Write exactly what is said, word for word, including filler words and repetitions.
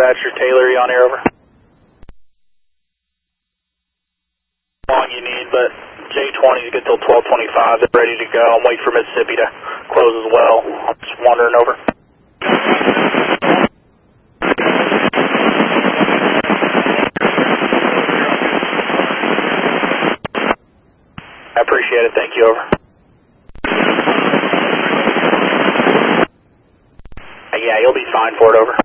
Dispatcher Taylor, you on air, over? How long you need, but J twenty to get till twelve twenty-five. They're ready to go. I'm waiting for Mississippi to close as well. I'm just wandering over. I appreciate it. Thank you, over. Uh, yeah, you'll be fine for it, over.